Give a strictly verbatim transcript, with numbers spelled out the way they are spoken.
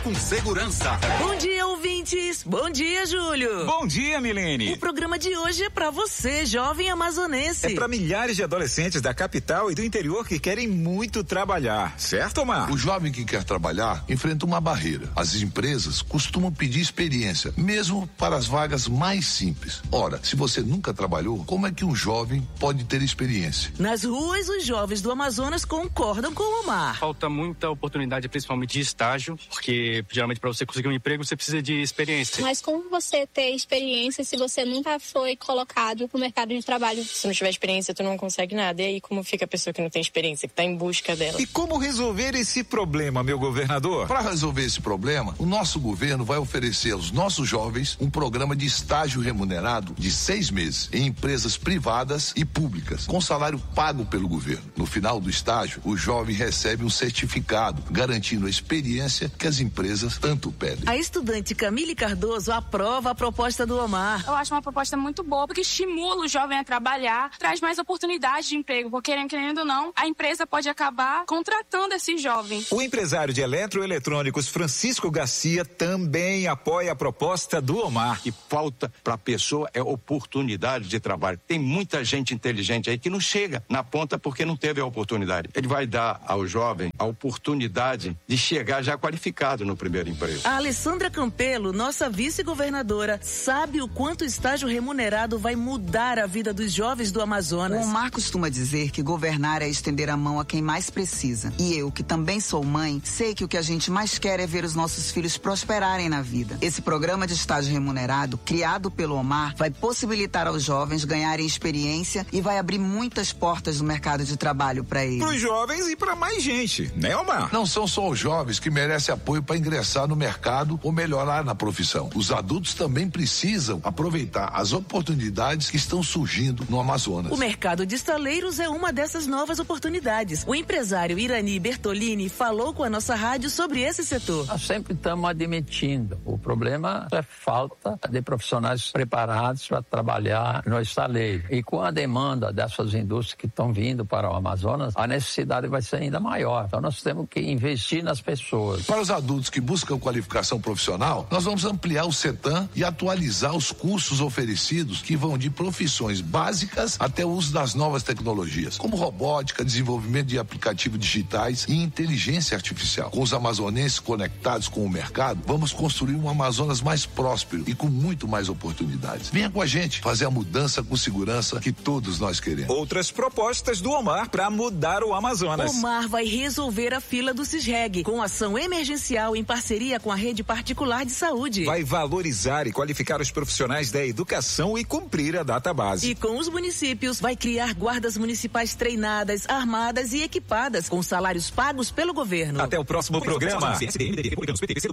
com segurança. Bom dia, ouvintes. Bom dia, Júlio. Bom dia, Milene. O programa de hoje é pra você, jovem amazonense. É pra milhares de adolescentes da capital e do interior que querem muito trabalhar. Certo, Omar? O jovem que quer trabalhar enfrenta uma barreira. As empresas costumam pedir experiência, mesmo para as vagas mais simples. Ora, se você nunca trabalhou, como é que um jovem pode ter experiência? Nas ruas, os jovens do Amazonas concordam com o Omar. Falta muita oportunidade, principalmente de estágio, porque geralmente para você conseguir um emprego você precisa de experiência. Mas como você ter experiência se você nunca foi colocado no mercado de trabalho? Se não tiver experiência, tu não consegue nada. E aí como fica a pessoa que não tem experiência, que está em busca dela? E como resolver esse problema, meu governador? Para resolver esse problema, o nosso governo vai oferecer aos nossos jovens um programa de estágio remunerado de seis meses em empresas privadas e públicas, com salário pago pelo governo. No final do estágio, o jovem recebe um certificado garantindo a experiência que as empresas tanto pedem. A estudante Camille Cardoso aprova a proposta do Omar. Eu acho uma proposta muito boa, porque estimula o jovem a trabalhar, traz mais oportunidades de emprego, porque querendo ou não, a empresa pode acabar contratando esse jovem. O empresário de eletroeletrônicos Francisco Garcia também apoia a proposta do Omar. Que falta para a pessoa é oportunidade de trabalho. Tem muita gente inteligente aí que não chega na ponta porque não teve a oportunidade. Ele vai dar ao jovem a oportunidade de chegar já qualificado no primeiro emprego. A Alessandra Campelo, nossa vice-governadora, sabe o quanto o estágio remunerado vai mudar a vida dos jovens do Amazonas. O Omar costuma dizer que governar é estender a mão a quem mais precisa. E eu, que também sou mãe, sei que o que a gente mais quer é ver os nossos filhos prosperarem na vida. Esse programa de estágio remunerado, criado pelo Omar, vai possibilitar aos jovens ganharem experiência e vai abrir muitas portas no mercado de trabalho para eles. Para os jovens e para mais gente, né, Omar? Não são só os jovens que merecem apoio para ingressar no mercado ou melhorar na profissão. Os adultos também precisam aproveitar as oportunidades que estão surgindo no Amazonas. O mercado de estaleiros é uma dessas novas oportunidades. O empresário Irani Bertolini falou com a nossa rádio sobre esse setor. Nós sempre estamos admitindo. O problema é falta de profissionais preparados para trabalhar no estaleiro. E com a demanda dessas indústrias que estão vindo para o Amazonas, a necessidade vai ser ainda maior. Então nós temos que investir nas pessoas. Para os adultos que buscam qualificação profissional, nós vamos ampliar o CETAM e atualizar os cursos oferecidos que vão de profissões básicas até o uso das novas tecnologias, como robótica, desenvolvimento de aplicativos digitais e inteligência artificial. Com os amazonenses conectados com o mercado, vamos construir um Amazonas mais próspero e com muito mais oportunidades. Venha com a gente fazer a mudança com segurança que todos nós queremos. Outras propostas do Omar para mudar o Amazonas. Omar vai resolver a fila do CISREG com ação emergencial em parceria com a rede particular de saúde. Vai valorizar e qualificar os profissionais da educação e cumprir a data base. E com os municípios vai criar guardas municipais treinadas, armadas e equipadas com salários pagos pelo governo. Até o próximo programa.